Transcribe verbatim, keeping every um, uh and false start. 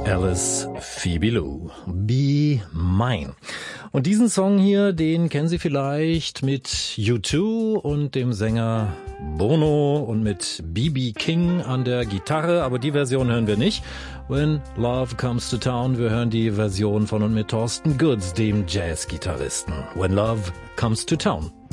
Alice Phoebe Lou, Be Mine. Und diesen Song hier, den kennen Sie vielleicht mit U zwei und dem Sänger Bono und mit B B King an der Gitarre, aber die Version hören wir nicht. When Love Comes to Town, wir hören die Version von und mit Thorsten Goods, dem Jazzgitarristen. When Love Comes to Town.